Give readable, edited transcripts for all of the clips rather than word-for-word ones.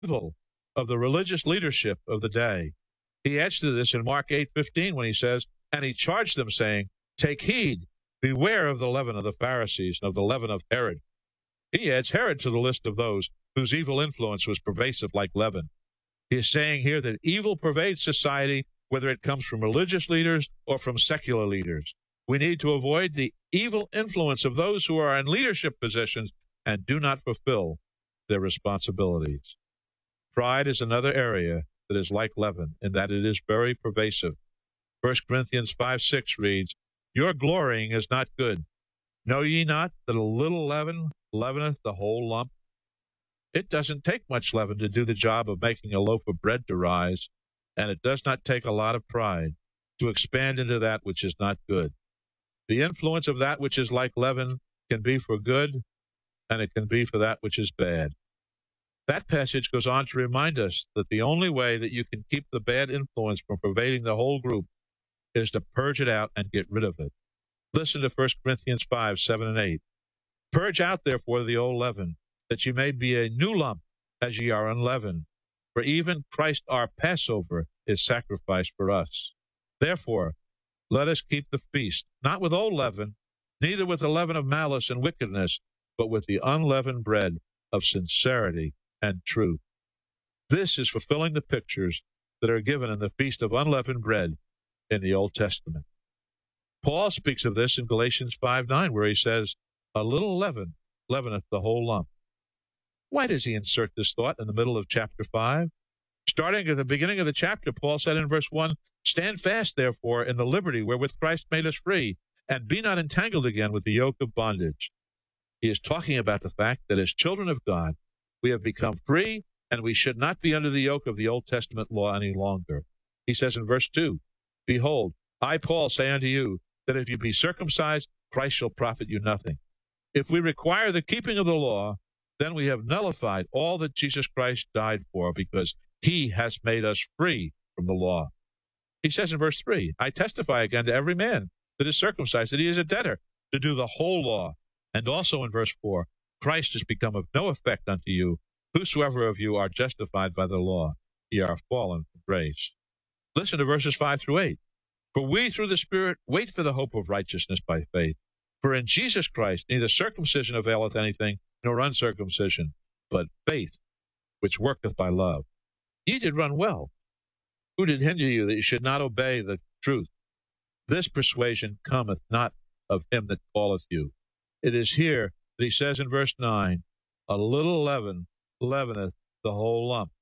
evil of the religious leadership of the day. He adds to this in Mark 8:15 when he says, "And he charged them, saying, Take heed, beware of the leaven of the Pharisees and of the leaven of Herod." He adds Herod to the list of those whose evil influence was pervasive like leaven. He is saying here that evil pervades society, whether it comes from religious leaders or from secular leaders. We need to avoid the evil influence of those who are in leadership positions and do not fulfill their responsibilities. Pride is another area that is like leaven, in that it is very pervasive. 1 Corinthians 5:6 reads, "Your glorying is not good. Know ye not that a little leaven leaveneth the whole lump?" It doesn't take much leaven to do the job of making a loaf of bread to rise, and it does not take a lot of pride to expand into that which is not good. The influence of that which is like leaven can be for good, and it can be for that which is bad. That passage goes on to remind us that the only way that you can keep the bad influence from pervading the whole group is to purge it out and get rid of it. Listen to 1 Corinthians 5:7 and 8. "Purge out, therefore, the old leaven, that ye may be a new lump, as ye are unleavened. For even Christ our Passover is sacrificed for us. Therefore, let us keep the feast, not with old leaven, neither with the leaven of malice and wickedness, but with the unleavened bread of sincerity and truth." This is fulfilling the pictures that are given in the Feast of Unleavened Bread in the Old Testament. Paul speaks of this in Galatians 5:9, where he says, "A little leaven leaveneth the whole lump." Why does he insert this thought in the middle of chapter 5? Starting at the beginning of the chapter, Paul said in verse 1, "Stand fast, therefore, in the liberty wherewith Christ made us free, and be not entangled again with the yoke of bondage." He is talking about the fact that as children of God, we have become free, and we should not be under the yoke of the Old Testament law any longer. He says in verse 2, "Behold, I, Paul, say unto you, that if you be circumcised, Christ shall profit you nothing." If we require the keeping of the law, then we have nullified all that Jesus Christ died for, because he has made us free from the law. He says in verse 3, "I testify again to every man that is circumcised that he is a debtor to do the whole law." And also in verse 4, "Christ is become of no effect unto you. Whosoever of you are justified by the law, ye are fallen from grace." Listen to verses 5 through 8. "For we through the Spirit wait for the hope of righteousness by faith. For in Jesus Christ neither circumcision availeth anything, nor uncircumcision, but faith which worketh by love. Ye did run well. Who did hinder you that you should not obey the truth? This persuasion cometh not of him that calleth you." It is here that he says in verse 9, "A little leaven leaveneth the whole lump."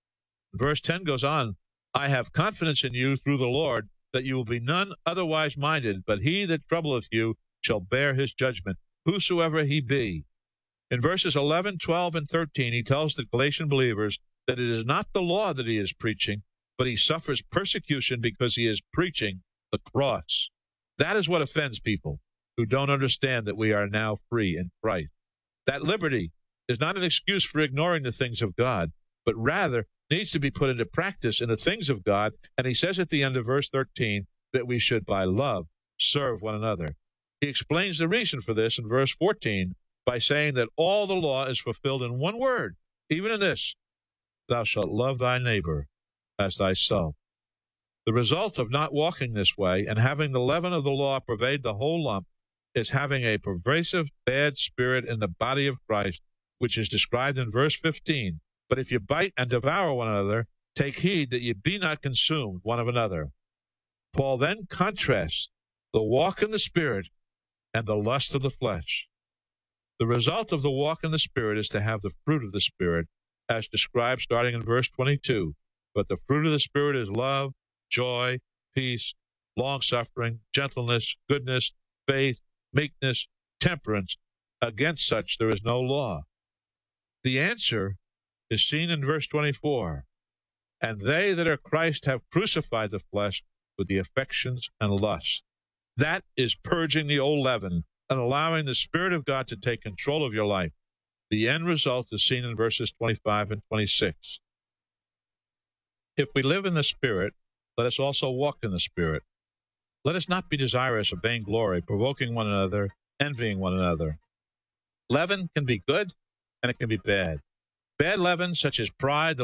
Verse 10 goes on, "I have confidence in you through the Lord, that you will be none otherwise minded, but he that troubleth you shall bear his judgment, whosoever he be." In verses 11, 12, and 13, he tells the Galatian believers that it is not the law that he is preaching, but he suffers persecution because he is preaching the cross. That is what offends people who don't understand that we are now free in Christ. That liberty is not an excuse for ignoring the things of God, but rather needs to be put into practice in the things of God. And he says at the end of verse 13 that we should, by love, serve one another. He explains the reason for this in verse 14 by saying that all the law is fulfilled in one word, even in this, "Thou shalt love thy neighbor as thyself." The result of not walking this way and having the leaven of the law pervade the whole lump is having a pervasive bad spirit in the body of Christ, which is described in verse 15. "But if you bite and devour one another, take heed that ye be not consumed one of another." Paul then contrasts the walk in the Spirit and the lust of the flesh. The result of the walk in the Spirit is to have the fruit of the Spirit, as described starting in verse 22. "But the fruit of the Spirit is love, joy, peace, long-suffering, gentleness, goodness, faith, meekness, temperance. Against such there is no law." The answer is seen in verse 24. "And they that are Christ have crucified the flesh with the affections and lusts." That is purging the old leaven and allowing the Spirit of God to take control of your life. The end result is seen in verses 25 and 26. If we live in the Spirit, let us also walk in the Spirit. Let us not be desirous of vainglory, provoking one another, envying one another. Leaven can be good and it can be bad. Bad leaven, such as pride,